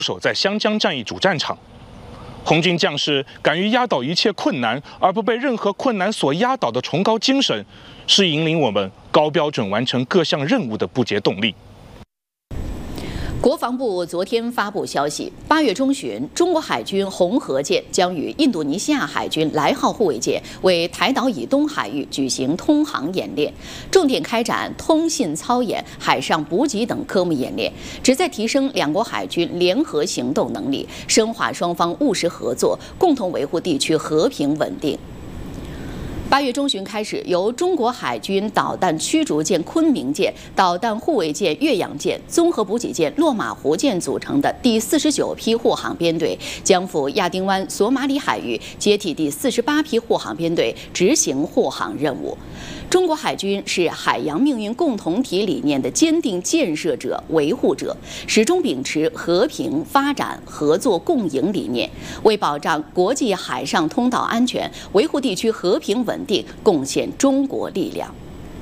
守在湘江战役主战场。红军将士敢于压倒一切困难，而不被任何困难所压倒的崇高精神，是引领我们高标准完成各项任务的不竭动力。 国防部昨天发布消息，8月中旬，中国海军红河舰将与印度尼西亚海军来号护卫舰为台岛以东海域举行通航演练，重点开展通信操演、海上补给等科目演练，旨在提升两国海军联合行动能力，深化双方务实合作，共同维护地区和平稳定。8月中旬开始，由中国海军导弹驱逐舰昆明舰、导弹护卫舰岳阳舰、综合补给舰落马湖舰组成的第49批护航编队，将赴亚丁湾索马里海域接替第48批护航编队，执行护航任务。中国海军是海洋命运共同体理念的坚定建设者、维护者，始终秉持和平、发展、合作、共赢理念，为保障国际海上通道安全、维护地区和平稳定贡献中国力量。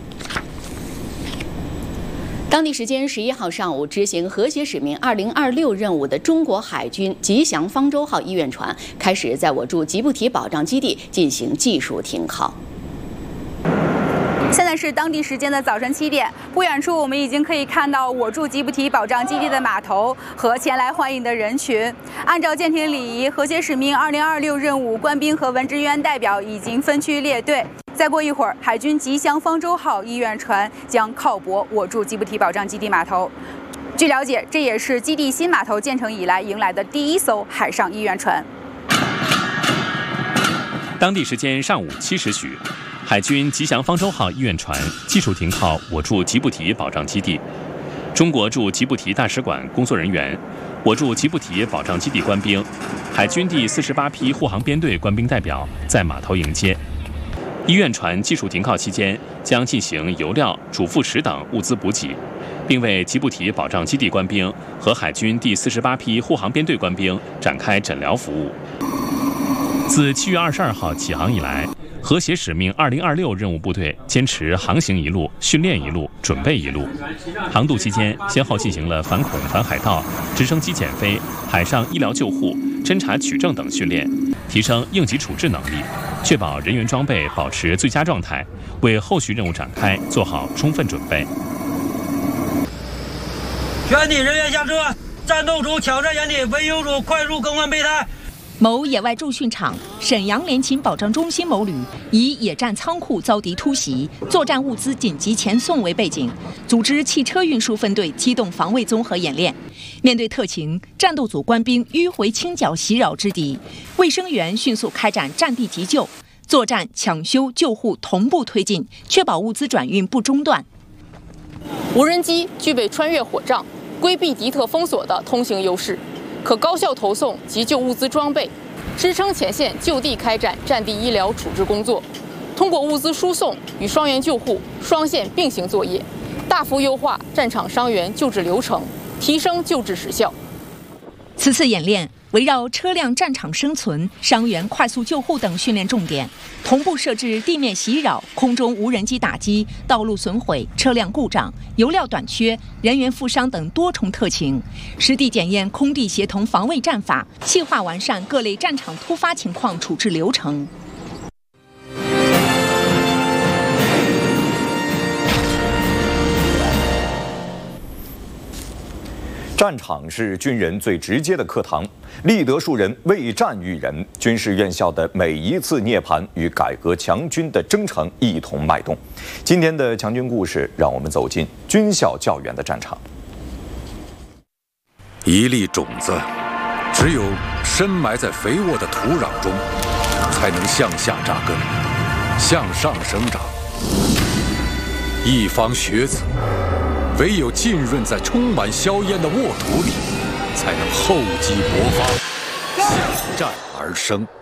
当地时间11号上午，执行和谐使命2026任务的中国海军吉祥方舟号医院船开始在我驻吉布提保障基地进行技术停靠。 现在是当地时间的早晨7点，不远处我们已经可以看到我驻吉布提保障基地的码头和前来欢迎的人群。按照舰艇礼仪，和谐使命2026任务官兵和文职员代表已经分区列队。再过一会儿，海军吉祥方舟号医院船将靠泊我驻吉布提保障基地码头。据了解，这也是基地新码头建成以来迎来的第1艘海上医院船。 当地时间上午7时许，海军吉祥方舟号医院船技术停靠我驻吉布提保障基地，中国驻吉布提大使馆工作人员、我驻吉布提保障基地官兵、海军第48批护航编队官兵代表在码头迎接。医院船技术停靠期间，将进行油料、主副食等物资补给，并为吉布提保障基地官兵和海军第48批护航编队官兵展开诊疗服务。自7月22号起航以来，和谐使命2026任务部队坚持航行一路、训练一路、准备一路。航渡期间，先后进行了反恐、反海盗、直升机减飞、海上医疗救护、侦察取证等训练，提升应急处置能力，确保人员装备保持最佳状态，为后续任务展开做好充分准备。 全体人员下车，战斗组、挑战员体维修组快速更换备胎。 某野外驻训场沈阳联勤保障中心某旅以野战仓库遭敌突袭、作战物资紧急前送为背景，组织汽车运输分队机动防卫综合演练。面对特情，战斗组官兵迂回清剿袭扰之敌，卫生员迅速开展战地急救、作战、抢修、救护同步推进，确保物资转运不中断。 无人机具备穿越火障、规避敌特封锁的通行优势，可高效投送急救物资装备，支撑前线就地开展战地医疗处置工作。通过物资输送与双援救护双线并行作业，大幅优化战场伤员救治流程，提升救治时效。 此次演练围绕车辆战场生存、伤员快速救护等训练重点，同步设置地面袭扰、空中无人机打击、道路损毁、车辆故障、油料短缺、人员负伤等多重特情，实地检验空地协同防卫战法，细化完善各类战场突发情况处置流程。 战场是军人最直接的课堂，立德树人为战育人，军事院校的每一次涅槃与改革强军的征程一同脉动。今天的强军故事，让我们走进军校教员的战场。 一粒种子，只有深埋在肥沃的土壤中，才能向下扎根，向上生长。一方学子，唯有浸润在充满硝烟的沃土里，才能厚积薄发，向战而生。